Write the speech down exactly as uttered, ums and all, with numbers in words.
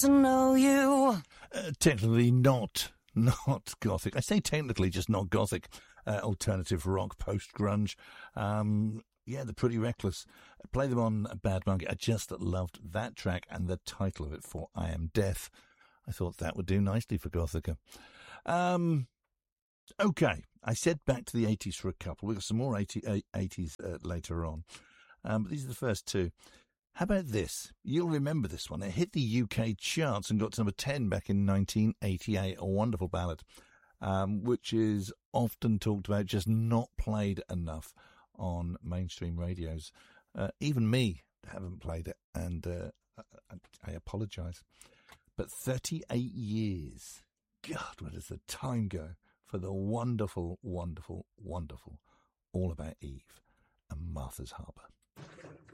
to know you. Uh, technically not, not gothic. I say technically just not gothic. Uh, alternative rock, post-grunge. Um, yeah, they're Pretty Reckless. I play them on Bad Monkey. I just loved that track and the title of it, For I Am Death. I thought that would do nicely for Gothica. Um, okay, I said back to the eighties for a couple. We've got some more eighties uh, later on. Um, but these are the first two. How about this? You'll remember this one. It hit the U K charts and got to number ten back in nineteen eighty-eight. A wonderful ballad, um, which is often talked about, just not played enough on mainstream radios. Uh, even me haven't played it, and uh, I, I apologise. But thirty-eight years. God, where does the time go for the wonderful, wonderful, wonderful All About Eve and Martha's Harbour.